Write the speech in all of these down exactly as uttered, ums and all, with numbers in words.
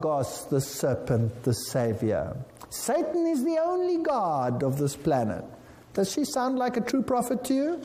Logos, the serpent, the savior. Satan is the only god of this planet. Does she sound like a true prophet to you?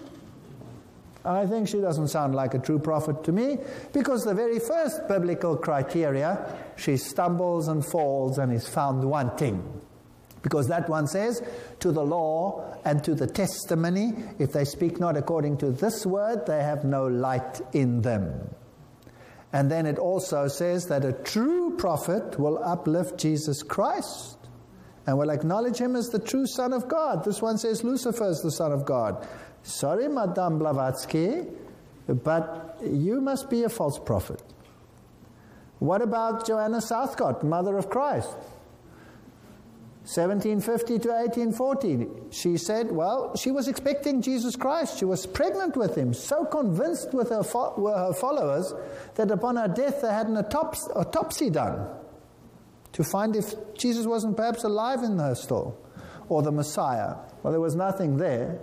I think she doesn't sound like a true prophet to me, because the very first biblical criteria, she stumbles and falls and is found wanting. Because that one says, to the law and to the testimony, if they speak not according to this word, they have no light in them. And then it also says that a true prophet will uplift Jesus Christ and will acknowledge him as the true Son of God. This one says Lucifer is the Son of God. Sorry, Madame Blavatsky, but you must be a false prophet. What about Joanna Southcott, mother of Christ? seventeen fifty to eighteen forty. She said, well, she was expecting Jesus Christ. She was pregnant with him, so convinced with her fo- were her followers that upon her death they had an autops- autopsy done to find if Jesus wasn't perhaps alive in her still, or the Messiah. Well, there was nothing there.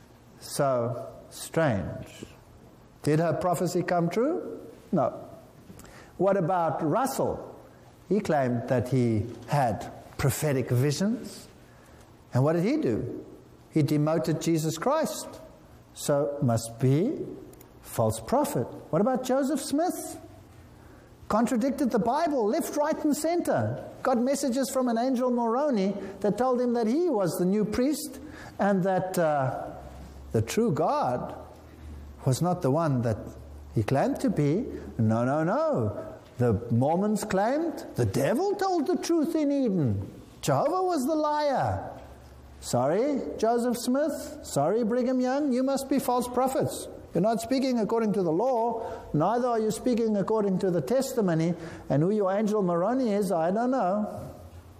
So strange. Did her prophecy come true? No. What about Russell? He claimed that he had prophetic visions. And what did he do? He demoted Jesus Christ. So must be false prophet. What about Joseph Smith? Contradicted the Bible, left, right, and center. Got messages from an angel Moroni that told him that he was the new priest and that uh, the true God was not the one that he claimed to be. No, no, no. The Mormons claimed the devil told the truth in Eden. Jehovah was the liar. Sorry, Joseph Smith. Sorry, Brigham Young. You must be false prophets. You're not speaking according to the law. Neither are you speaking according to the testimony. And who your angel Moroni is, I don't know.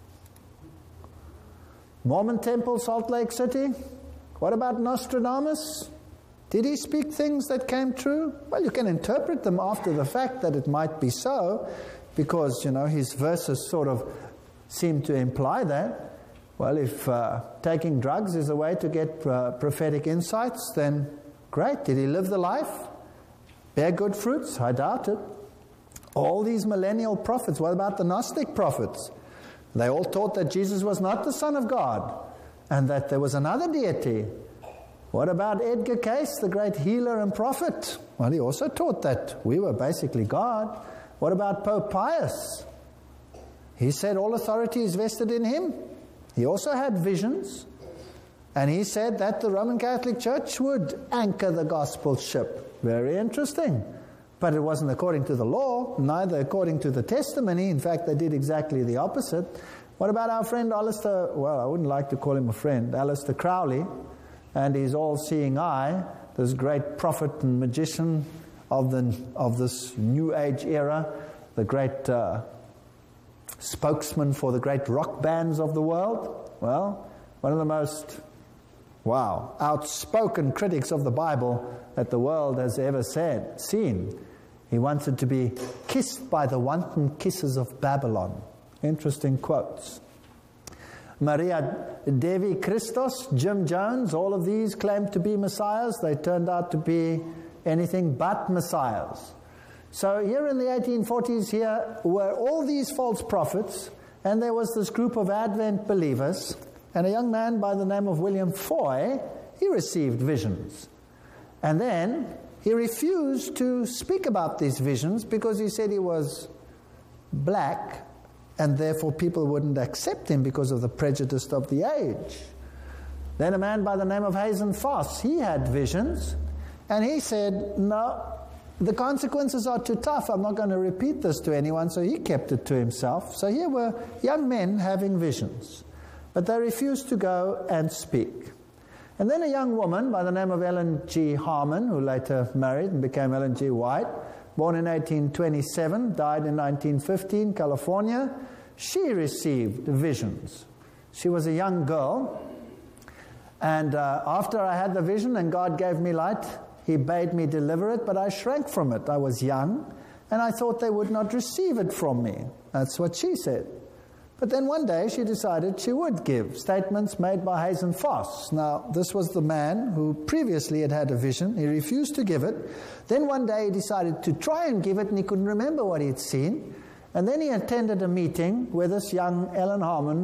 Mormon Temple, Salt Lake City. What about Nostradamus? Did he speak things that came true? Well, you can interpret them after the fact that it might be so, because, you know, his verses sort of seem to imply that. Well, if uh, taking drugs is a way to get uh, prophetic insights, then great. Did he live the life? Bear good fruits? I doubt it. All these millennial prophets, what about the Gnostic prophets? They all taught that Jesus was not the Son of God and that there was another deity. What about Edgar Cayce, the great healer and prophet? Well, he also taught that we were basically God. What about Pope Pius? He said all authority is vested in him. He also had visions. And he said that the Roman Catholic Church would anchor the gospel ship. Very interesting. But it wasn't according to the law, neither according to the testimony. In fact, they did exactly the opposite. What about our friend Alistair, well, I wouldn't like to call him a friend, Alistair Crowley, and his all-seeing eye, this great prophet and magician of the of this New Age era, the great uh, spokesman for the great rock bands of the world? Well, one of the most, wow, outspoken critics of the Bible that the world has ever said, seen. He wanted to be kissed by the wanton kisses of Babylon. Interesting quotes. Maria Devi Christos, Jim Jones, all of these claimed to be messiahs. They turned out to be anything but messiahs. So here in the eighteen forties here were all these false prophets, and there was this group of Advent believers, and a young man by the name of William Foy, he received visions. And then he refused to speak about these visions because he said he was black, and therefore people wouldn't accept him because of the prejudice of the age. Then a man by the name of Hazen Foss, he had visions, and he said, no, the consequences are too tough. I'm not going to repeat this to anyone, so he kept it to himself. So here were young men having visions, but they refused to go and speak. And then a young woman by the name of Ellen G. Harmon, who later married and became Ellen G. White, born in eighteen twenty-seven, died in nineteen fifteen, California. She received visions. She was a young girl. And uh, after I had the vision and God gave me light, He bade me deliver it, but I shrank from it. I was young, and I thought they would not receive it from me. That's what she said. But then one day she decided she would give statements made by Hazen Foss. Now, this was the man who previously had had a vision. He refused to give it. Then one day he decided to try and give it, and he couldn't remember what he had seen. And then he attended a meeting where this young Ellen Harmon